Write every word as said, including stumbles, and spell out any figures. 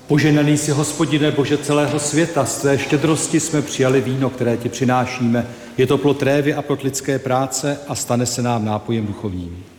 Poženaný jsi, Hospodine, Bože celého světa, z tvé štědrosti jsme přijali víno, které ti přinášíme. Je to plod révy a plod lidské práce a stane se nám nápojem duchovním.